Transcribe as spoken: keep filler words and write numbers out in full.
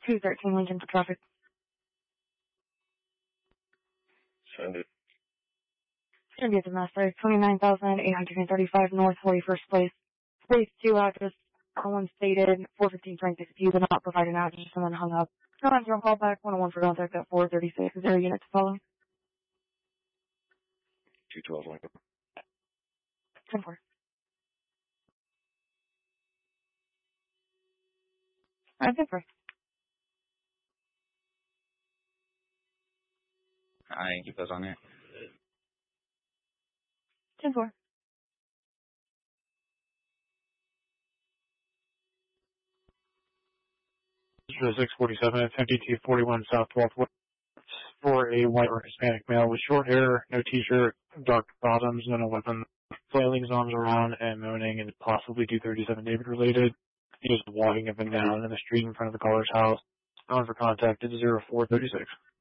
two thirteen Lincoln for traffic. Send it. It's going to be at the Mass Break, twenty-nine thousand eight hundred thirty-five North forty-first Place. Space two address, one stated, four fifteen twenty-six. If you did not provide an address, someone hung up. No answer on call back, one oh one for contact at four thirty-six. Is there a unit to follow? two twelve Lincoln. ten four. Alright, ten four. I keep those on there. ten four. six forty-seven at fifty-two forty-one South twelfth West for a white or Hispanic male with short hair, no t-shirt, dark bottoms, and a weapon, flailing his arms around and moaning, and possibly two thirty-seven David related. He was walking up and down in the street in front of the caller's house. On for contact at zero four thirty-six.